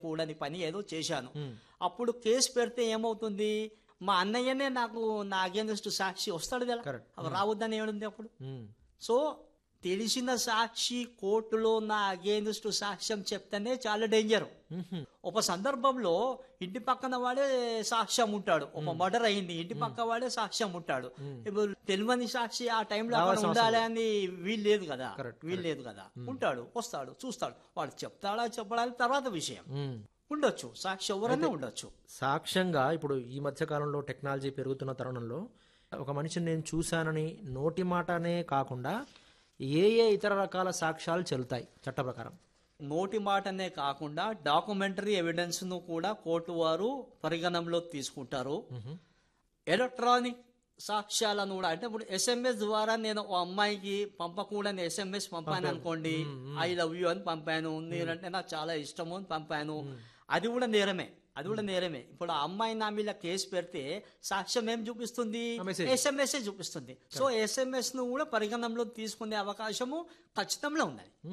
కూడని పని ఏదో చేశాను. అప్పుడు కేసు పెడితే ఏమవుతుంది, మా అన్నయ్యనే నాకు నా అగేన్స్ట్ సాక్షి వస్తాడు కదా, అవి రావద్దని ఏముంది అప్పుడు. సో తెలిసిన సాక్షి కోర్టులో నా అగేన్స్ట్ సాక్ష్యం చెప్తేనే చాలా డేంజర్. ఒక సందర్భంలో ఇంటి పక్కన వాడే సాక్ష్యం ఉంటాడు, ఒక మర్డర్ అయింది, ఇంటి పక్క వాడే సాక్ష్యం ఉంటాడు. ఇప్పుడు తెలియని సాక్షి ఆ టైంలో అక్కడ ఉండాలి అని వీలు లేదు కదా, ఉంటాడు, వస్తాడు, చూస్తాడు, వాడు చెప్తాడా చెప్పడానికి తర్వాత విషయం. ఉండొచ్చు సాక్షి, ఎవరైనా ఉండొచ్చు సాక్ష్యంగా. ఇప్పుడు ఈ మధ్య కాలంలో టెక్నాలజీ పెరుగుతున్న తరుణంలో ఒక మనిషిని నేను చూశానని నోటి మాటనే కాకుండా ఏ ఇతర రకాల సాక్ష్యాలు చెల్లుతాయి చట్ట ప్రకారం? నోటి మాటనే కాకుండా డాక్యుమెంటరీ ఎవిడెన్స్ ను కూడా కోర్టు వారు పరిగణనలో తీసుకుంటారు. ఎలక్ట్రానిక్ సాక్ష్యాలను కూడా, అంటే ఇప్పుడు SMS ద్వారా నేను ఓ అమ్మాయికి పంపకూడని SMS పంపాను అనుకోండి, ఐ లవ్ యూ అని పంపాను, నేనంటే నాకు చాలా ఇష్టము అని పంపాను, అది కూడా నేరమే. ఇప్పుడు ఆ అమ్మాయి నా మీద కేసు పెడితే సాక్ష్యం ఏం చూపిస్తుంది, SMS చూపిస్తుంది. సో SMS ను కూడా పరిగణనలో తీసుకునే అవకాశము ఖచ్చితంగా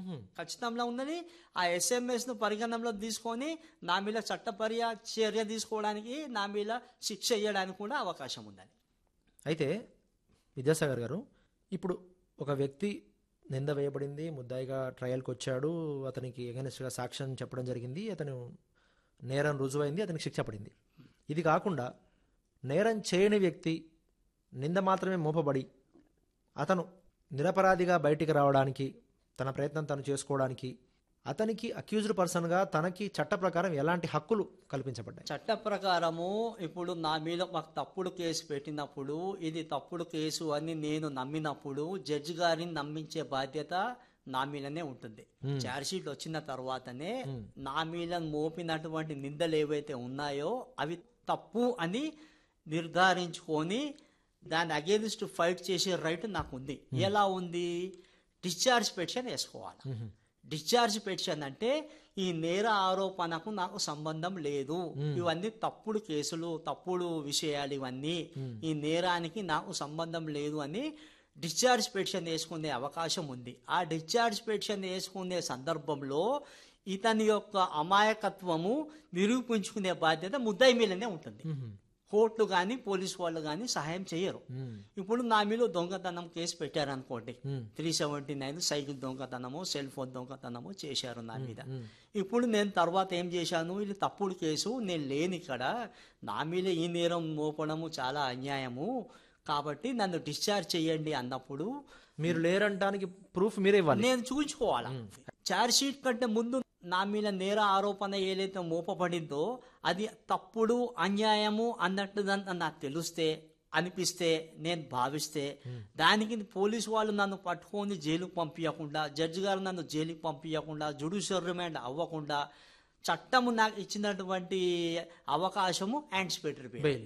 ఉన్నది. ఆ SMS ను పరిగణనలో తీసుకొని నా మీద చర్య తీసుకోవడానికి, నా మీద శిక్ష వేయడానికి కూడా అవకాశం ఉన్నది. అయితే విద్యాసాగర్ గారు, ఇప్పుడు ఒక వ్యక్తి నింద వేయబడింది, ముద్దాయిగా ట్రయల్కి వచ్చాడు, అతనికి ఎగనెస్ట్గా సాక్ష్యం చెప్పడం జరిగింది, అతను నేరం రుజువైంది, అతనికి శిక్ష పడింది. ఇది కాకుండా నేరం చేయని వ్యక్తి నింద మాత్రమే మోపబడి అతను నిరపరాధిగా బయటికి రావడానికి, తన ప్రయత్నం తను చేసుకోవడానికి అతనికి అక్యూజ్డ్ పర్సన్గా తనకి చట్ట ప్రకారం ఎలాంటి హక్కులు కల్పించబడ్డాయి? చట్ట ప్రకారము ఇప్పుడు నా మీద మాకు తప్పుడు కేసు పెట్టినప్పుడు, ఇది తప్పుడు కేసు అని నేను నమ్మినప్పుడు జడ్జి గారిని నమ్మించే బాధ్యత నా మీదనే ఉంటుంది. ఛార్జ్షీట్ వచ్చిన తర్వాతనే నా మీద మోపినటువంటి నిందలు ఏవైతే ఉన్నాయో అవి తప్పు అని నిర్ధారించుకొని దాని అగేన్స్ట్ ఫైట్ చేసే రైట్ నాకు ఉంది. ఎలా ఉంది? డిశ్చార్జ్ పిటిషన్ వేసుకోవాలి. డిశ్చార్జ్ పిటిషన్ అంటే ఈ నేర ఆరోపణకు నాకు సంబంధం లేదు, ఇవన్నీ తప్పుడు కేసులు, తప్పుడు విషయాలు, ఇవన్నీ ఈ నేరానికి నాకు సంబంధం లేదు అని డిశ్చార్జ్ పిటిషన్ వేసుకునే అవకాశం ఉంది. ఆ డిశ్చార్జ్ పిటిషన్ వేసుకునే సందర్భంలో ఇతని యొక్క అమాయకత్వము నిరూపించుకునే బాధ్యత ముద్దాయి మీదనే ఉంటుంది. కోర్టు కానీ పోలీసు వాళ్ళు కానీ సహాయం చేయరు. ఇప్పుడు నా మీద దొంగతనం కేసు పెట్టారనుకోండి, 379 సైకిల్ దొంగతనము, సెల్ ఫోన్ దొంగతనము చేశారు నా మీద. ఇప్పుడు నేను తర్వాత ఏం చేశాను, ఇది తప్పుడు కేసు, నేను లేని ఇక్కడ, నా మీద ఈ నేరం మోపడము చాలా అన్యాయము, కాబట్టి నన్ను డిశ్చార్జ్ చేయండి అన్నప్పుడు మీరు లేరంటానికి ప్రూఫ్ మీరే ఇవ్వాలి, నేను చూపించుకోవాలా. ఛార్జ్ షీట్ కంటే ముందు నా మీద నేర ఆరోపణ ఏదైతే మోపబడిందో అది తప్పుడు, అన్యాయము అన్నట్టు నాకు తెలిస్తే, అనిపిస్తే, నేను భావిస్తే, దానికి పోలీసు వాళ్ళు నన్ను పట్టుకొని జైలుకు పంపించకుండా, జడ్జి గారు నన్ను జైలుకి పంపించకుండా, జ్యుడిషియల్ రిమాండ్ అవ్వకుండా, చట్టము నాకు ఇచ్చినటువంటి అవకాశము యాంటిసిపేటరీ బెయిల్,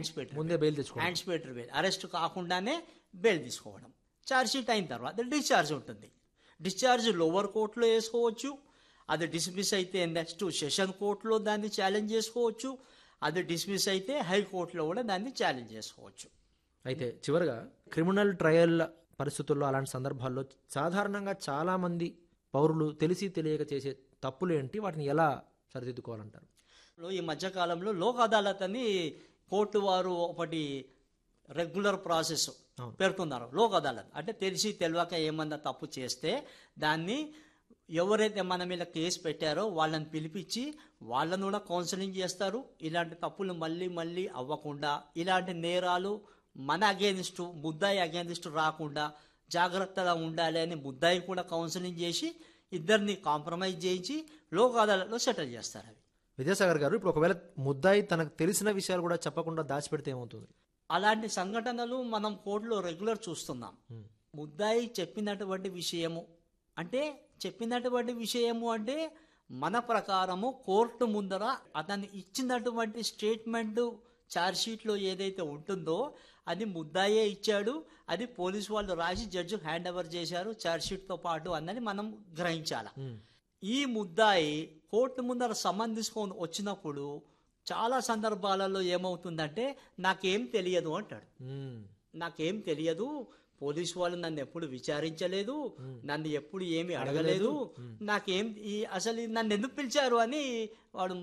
అరెస్ట్ కాకుండానే బెయిల్ తీసుకోవడం. ఛార్జ్ షీట్ అయిన తర్వాత డిశ్చార్జ్ ఉంటుంది. డిశ్చార్జ్ లోవర్ కోర్టులో వేసుకోవచ్చు, అది డిస్మిస్ అయితే నెక్స్ట్ సెషన్ కోర్టులో దాన్ని ఛాలెంజ్ చేసుకోవచ్చు, అది డిస్మిస్ అయితే హైకోర్టులో కూడా దాన్ని ఛాలెంజ్ చేసుకోవచ్చు. అయితే చివరిగా క్రిమినల్ ట్రయల్ పరిస్థితుల్లో, అలాంటి సందర్భాల్లో సాధారణంగా చాలా మంది పౌరులు తెలిసి తెలియక చేసే తప్పులు ఏంటి, వాటిని ఎలా సరిదిద్దుకోవాలంటారు? ఈ మధ్యకాలంలో లోక్ అదాలత్ అని కోర్టు వారు ఒకటి రెగ్యులర్ ప్రాసెస్ పెడుతున్నారు. లోక్ అదాలత్ అంటే తెలిసి తెలియక ఏమన్నా తప్పు చేస్తే దాన్ని ఎవరైతే మన మీద కేసు పెట్టారో వాళ్ళని పిలిపించి వాళ్ళను కూడా కౌన్సిలింగ్ చేస్తారు. ఇలాంటి తప్పులు మళ్ళీ మళ్ళీ అవ్వకుండా, ఇలాంటి నేరాలు మన అగేనిస్ట్, ముద్దాయి అగేనిస్ట్ రాకుండా జాగ్రత్తగా ఉండాలి అని ముద్దాయి కూడా కౌన్సిలింగ్ చేసి ఇద్దరిని కాంప్రమైజ్ చేయించి లోక్ అదాలత్లో సెటిల్ చేస్తారు. అవి విద్యాసాగర్ గారు, ఇప్పుడు ఒకవేళ ముద్దాయి తనకు తెలిసిన విషయాలు కూడా చెప్పకుండా దాచిపెడితే ఏమవుతుంది? అలాంటి సంఘటనలు మనం కోర్టులో రెగ్యులర్ చూస్తున్నాం. ముద్దాయి చెప్పినటువంటి విషయము అంటే మన ప్రకారము కోర్టు ముందర అతను ఇచ్చినటువంటి స్టేట్మెంట్ ఛార్జ్ షీట్లో ఏదైతే ఉంటుందో అది ముద్దాయే ఇచ్చాడు, అది పోలీసు వాళ్ళు రాసి జడ్జి హ్యాండ్ ఓవర్ చేశారు ఛార్జ్ షీట్తో పాటు అన్నది మనం గ్రహించాలి. ఈ ముద్దాయి కోర్టు ముందర సమన్ తీసుకొని వచ్చినప్పుడు చాలా సందర్భాలలో ఏమవుతుందంటే నాకేం తెలియదు అంటాడు. నాకేం తెలియదు, పోలీసు వాళ్ళు నన్ను ఎప్పుడు విచారించలేదు, నన్ను ఎప్పుడు ఏమి అడగలేదు, నాకేం అసలు నన్ను ఎందుకు పిలిచారు అని వాడు